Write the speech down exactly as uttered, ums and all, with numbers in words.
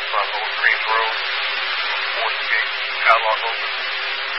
on Old Greens Road, fourth gate, padlock open.